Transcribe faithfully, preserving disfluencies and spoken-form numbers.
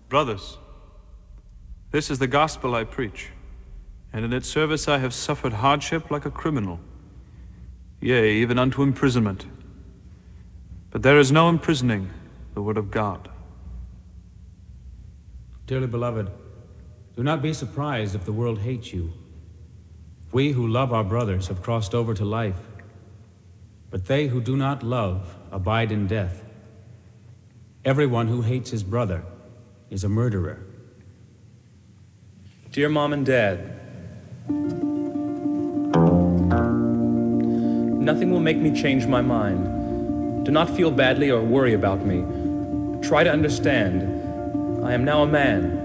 Brothers, this is the gospel I preach, and in its service I have suffered hardship like a criminal, yea, even unto imprisonment. But there is no imprisoning the word of God. Dearly beloved, do not be surprised if the world hates you. We who love our brothers have crossed over to life, but they who do not love abide in death. Everyone who hates his brother is a murderer. Dear Mom and Dad, nothing will make me change my mind. Do not feel badly or worry about me. Try to understand. I am now a man.